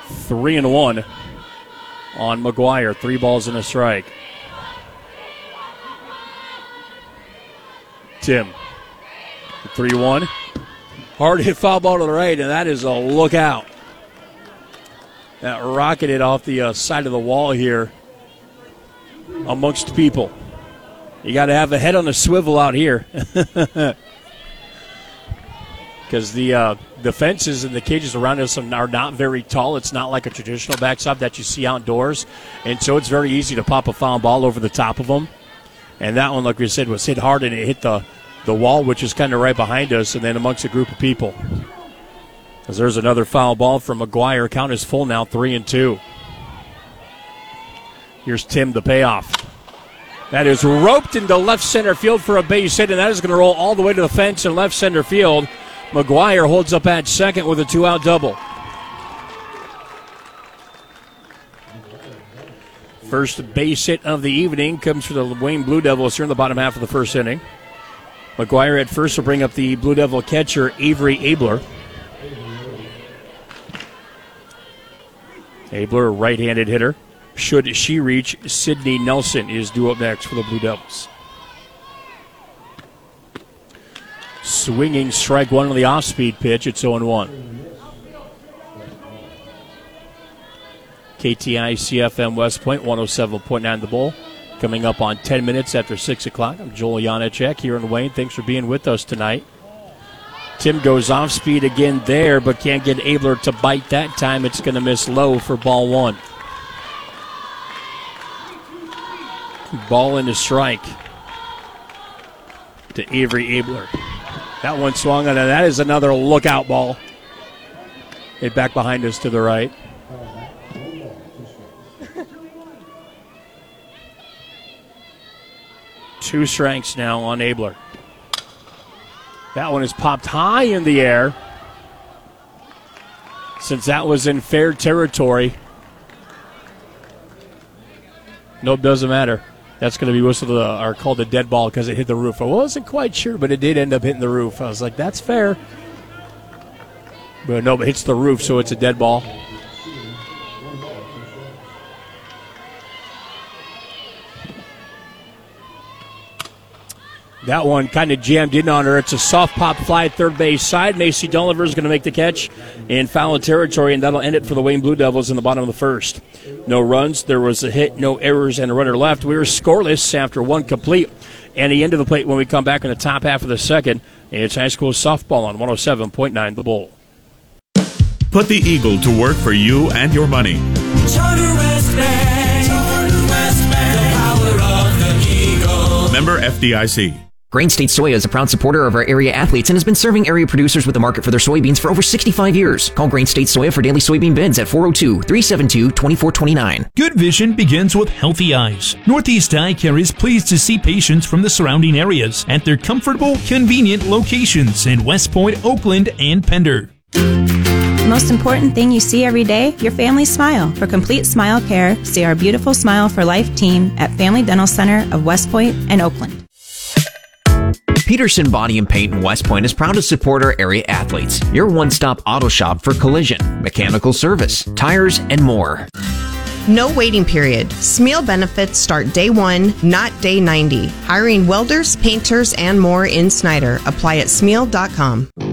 3-1 on McGuire. 3 balls and a strike. Tim. 3-1. Hard hit foul ball to the right, and that is a lookout. That rocketed off the side of the wall here amongst people. You got to have a head on a swivel out here. Because the fences and the cages around us are not very tall. It's not like a traditional backstop that you see outdoors. And so it's very easy to pop a foul ball over the top of them. And that one, like we said, was hit hard and it hit the wall, which is kind of right behind us, and then amongst a group of people. As there's another foul ball from McGuire. Count is full now, 3-2. Here's Tim, the payoff. That is roped into left center field for a base hit, and that is going to roll all the way to the fence in left center field. McGuire holds up at second with a 2-out double. First base hit of the evening comes for the Wayne Blue Devils here in the bottom half of the first inning. McGuire at first will bring up the Blue Devil catcher, Avery Abler. Abler, a right-handed hitter. Should she reach, Sydney Nelson is due up next for the Blue Devils. Swinging strike one on the off-speed pitch. It's 0-1. KTI CFM West Point, 107.9 The Bull. Coming up on 10 minutes after 6 o'clock. I'm Joel Janacek here in Wayne. Thanks for being with us tonight. Tim goes off speed again there, but can't get Abler to bite that time. It's going to miss low for ball one. Ball and a strike to Avery Abler. That one swung on, and that is another lookout ball. Hit back behind us to the right. Two strikes now on Abler. That one is popped high in the air. Since that was in fair territory. Nope, doesn't matter. That's going to be whistled or called a dead ball because it hit the roof. I wasn't quite sure, but it did end up hitting the roof. I was like, that's fair. But no, it hits the roof, so it's a dead ball. That one kind of jammed in on her. It's a soft pop fly at third base side. Macy Dulliver is going to make the catch in foul territory, and that'll end it for the Wayne Blue Devils in the bottom of the first. No runs. There was a hit, no errors, and a runner left. We were scoreless after one complete. And the end of the plate when we come back in the top half of the second. It's high school softball on 107.9 The Bull. Put the Eagle to work for you and your money. Charter West Bank. Charter West Bank. The power of the Eagle. Member FDIC. Grain State Soya is a proud supporter of our area athletes and has been serving area producers with a market for their soybeans for over 65 years. Call Grain State Soya for daily soybean bids at 402-372-2429. Good vision begins with healthy eyes. Northeast Eye Care is pleased to see patients from the surrounding areas at their comfortable, convenient locations in West Point, Oakland, and Pender. The most important thing you see every day, your family's smile. For complete smile care, see our beautiful Smile for Life team at Family Dental Center of West Point and Oakland. Peterson Body and Paint in West Point is proud to support our area athletes. Your one-stop auto shop for collision, mechanical service, tires, and more. No waiting period. Smeal benefits start day 1, not day 90. Hiring welders, painters, and more in Snyder. Apply at smeal.com.